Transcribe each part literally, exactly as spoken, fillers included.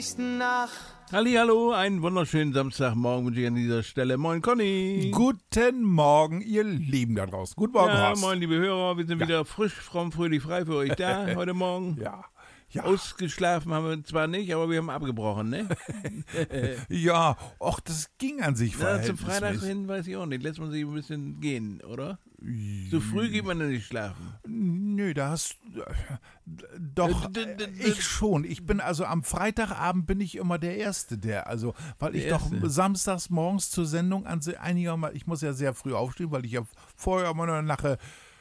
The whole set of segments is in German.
Nacht. Hallihallo, einen wunderschönen Samstagmorgen wünsche ich an dieser Stelle. Moin Conny. Guten Morgen, ihr Lieben da draußen. Guten Morgen, Ja, Horst. moin liebe Hörer, wir sind Ja. wieder frisch, fromm, fröhlich, frei für euch da heute Morgen. Ja, ja, Ausgeschlafen haben wir zwar nicht, aber wir haben abgebrochen, ne? ja, och, das ging an sich Na, zum Freitag verhältnismäßig. hin weiß ich auch nicht. Lässt man sich ein bisschen gehen, oder? So früh geht man ja nicht schlafen. Nö, da hast doch, D- d- d- ich schon. Ich bin also am Freitagabend bin ich immer der Erste, der, also, weil ich Der doch Erste. samstags morgens zur Sendung an einigermaßen, ich muss ja sehr früh aufstehen, weil ich ja vorher immer noch nachher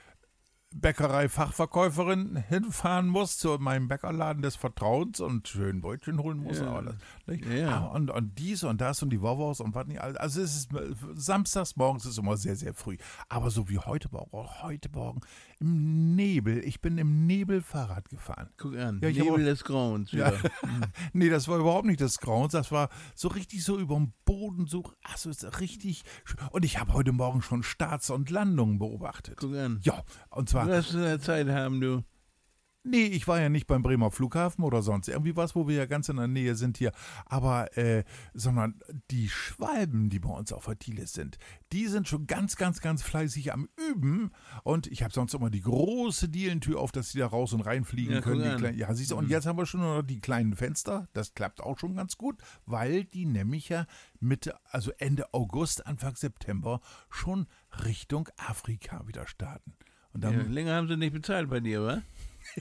Bäckerei-Fachverkäuferin hinfahren muss zu meinem Bäckerladen des Vertrauens und schön Brötchen holen muss. Ja. Aber das, nicht? Ja. Ah, und, und dies und das und die Wowos und was nicht. alles. Also es ist samstags morgens ist immer sehr, sehr früh. Aber so wie heute Morgen, auch heute Morgen im Nebel. Ich bin im Nebel Fahrrad gefahren. Guck an, Ja, ich hab Nebel auch- des Grauens Ja. wieder. Nee, das war überhaupt nicht des Grauens. Das war so richtig so über dem Boden, so, ach so, ist richtig. sch- Und ich habe heute Morgen schon Starts und Landungen beobachtet. Guck an. Ja, und zwar. Du hast ja Zeit haben, du. Nee, ich war ja nicht beim Bremer Flughafen oder sonst irgendwie was, wo wir ja ganz in der Nähe sind hier. Aber, äh, sondern die Schwalben, die bei uns auf der Thieles sind, die sind schon ganz, ganz, ganz fleißig am Üben. Und ich habe sonst immer die große Dielentür auf, dass sie da raus und reinfliegen Ja, können. guck Die an. kleinen, ja, siehst du, und jetzt haben wir schon noch die kleinen Fenster. Das klappt auch schon ganz gut, weil die nämlich ja Mitte, also Ende August, Anfang September schon Richtung Afrika wieder starten. Und dann Ja, länger haben sie nicht bezahlt bei dir, wa?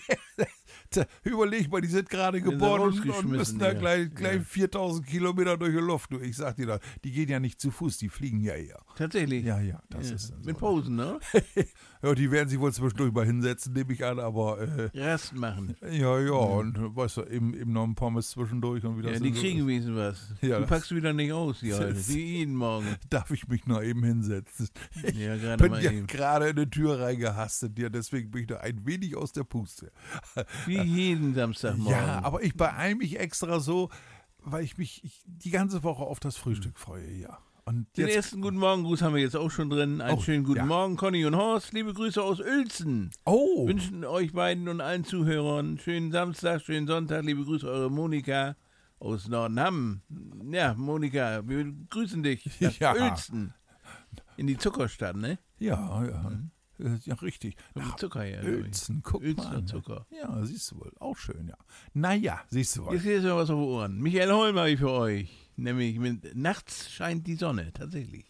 Tja, überleg mal, die sind gerade Sind sie geboren und, und rausgeschmissen, müssen da ja. gleich, gleich Ja. viertausend Kilometer durch die Luft. Du, ich sag dir das, die gehen ja nicht zu Fuß, die fliegen ja eher. Tatsächlich. Ja, ja, das Ja. ist so. Mit Posen, ne? Ja, die werden sich wohl zwischendurch mal hinsetzen, nehme ich an, aber äh, Rast machen. ja, ja, und weißt du, eben, eben noch ein Pommes zwischendurch und wieder Ja, so- die so- kriegen wenigstens was. Ja, du das- packst wieder nicht aus, die heute. Das- Wie jeden Morgen. Darf ich mich noch eben hinsetzen? Ja, gerade Ich bin mal ja eben. gerade in eine Tür reingehastet, ja, deswegen bin ich da ein wenig aus der Puste. Wie jeden Samstagmorgen. Ja, aber ich beeile mich extra so, weil ich mich ich, die ganze Woche auf das Frühstück freue, ja. Und Den jetzt, ersten guten Morgen-Gruß haben wir jetzt auch schon drin. Einen Oh, schönen guten ja. Morgen, Conny und Horst. Liebe Grüße aus Uelzen. oh, Wünschen euch beiden und allen Zuhörern schönen Samstag, schönen Sonntag. Liebe Grüße, eure Monika aus Nordenham. Ja, Monika, wir grüßen dich nach Ja. Uelzen. In die Zuckerstadt, ne? ja, ja, äh, ja, richtig. Kommt Nach Zucker her. glaub ich. Uelzen, guck mal Uelzener an. Zucker. Ja, siehst du wohl, auch schön, ja. Naja, siehst du wohl. Jetzt ist ja was auf den Ohren. Michael Holm habe ich für euch. Nämlich mit Nachts scheint die Sonne, tatsächlich.